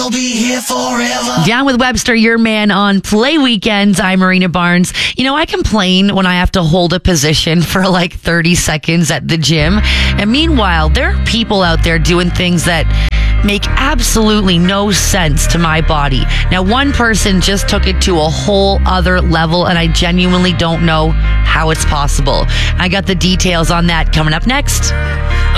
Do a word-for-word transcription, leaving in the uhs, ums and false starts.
we'll be here forever. Down with Webster, your man on Play Weekends. I'm Marina Barnes. You know, I complain when I have to hold a position for like thirty seconds at the gym. And meanwhile, there are people out there doing things that make absolutely no sense to my body. Now, one person just took it to a whole other level, and I genuinely don't know how it's possible. I got the details on that coming up next.